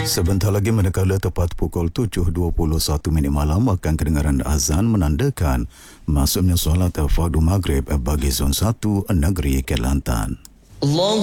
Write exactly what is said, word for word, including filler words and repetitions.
Sebentar lagi manakala tepat pukul tujuh dua puluh satu minit malam akan kedengaran azan menandakan masuknya solat fardu maghrib bagi zon satu negeri Kelantan. Allah